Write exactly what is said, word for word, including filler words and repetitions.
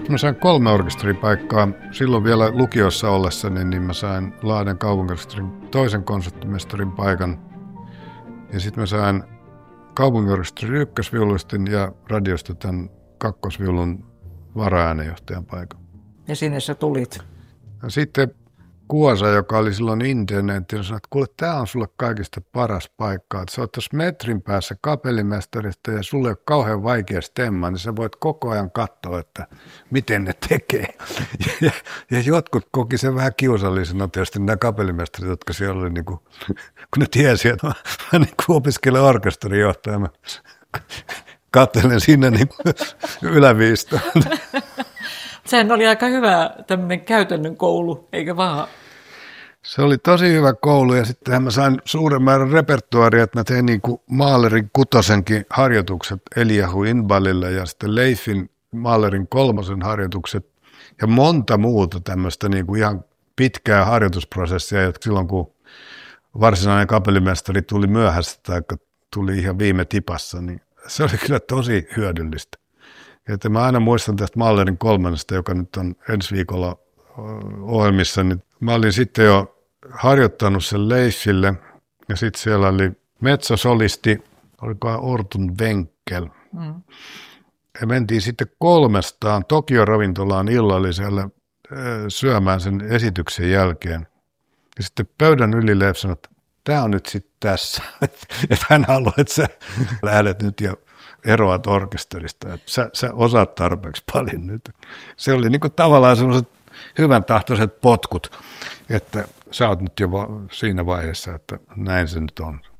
Mä sain kolme orkesteripaikkaa. Silloin vielä lukiossa ollessani, niin mä sain Lahden kaupunginorkesterin toisen konserttimestarin paikan. Ja sitten mä sain kaupunginorkesterin ykkösviuluistin ja radiosta tämän kakkosviulun vara-äänenjohtajan paikan. Ja sinne sä tulit. Ja sitten Kuosa, joka oli silloin intendentti, sanoi, että kuule, tämä on sulle kaikista paras paikka. Että sä oot tuossa metrin päässä kapellimestarista ja sulle ei ole kauhean vaikea stemma, niin sä voit koko ajan katsoa, että miten ne tekee. Ja, ja jotkut koki sen vähän kiusallisena tietysti nämä kapellimestarit, jotka siellä oli, niin kuin, kun ne tiesi, että mä, mä niin kuin opiskelen orkesterijohtaja, mä katselen sinne niin yläviistoon. Sehän oli aika hyvä tämmöinen käytännön koulu, eikä vaan? Se oli tosi hyvä koulu ja sitten mä sain suuren määrän repertuaaria, että mä tein niin kuin Mahlerin kutosenkin harjoitukset Eliahu Inbalille ja sitten Leifin Mahlerin kolmosen harjoitukset ja monta muuta tämmöistä niin kuin ihan pitkää harjoitusprosessia, jotka silloin kun varsinainen kapellimestari tuli myöhässä tai tuli ihan viime tipassa, niin se oli kyllä tosi hyödyllistä. Että mä aina muistan tästä Mahlerin kolmannesta, joka nyt on ensi viikolla ohjelmissa, niin mä olin sitten jo harjoittanut sen Leifille ja sitten siellä oli metsosolisti, olikohan Ortun Wenkel. Mm. Ja mentiin sitten kolmestaan Tokio-ravintolaan illalliselle syömään sen esityksen jälkeen. Ja sitten pöydän yli Leif sanoi, että tämä on nyt sitten tässä, että hän haluaa, että sä lähdet nyt ja eroat orkesterista, että sä, sä osaat tarpeeksi paljon nyt. Se oli niin kuin tavallaan sellaiset hyvän tahtoiset potkut, että sä oot nyt jo va- siinä vaiheessa, että näin se nyt on.